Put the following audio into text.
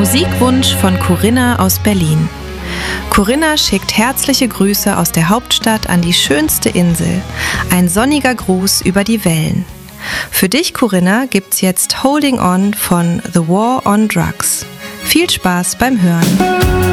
Musikwunsch von Corinna aus Berlin. Corinna schickt herzliche Grüße aus der Hauptstadt an die schönste Insel. Ein sonniger Gruß über die Wellen. Für dich, Corinna, gibt's jetzt Holding On von The War on Drugs. Viel Spaß beim Hören.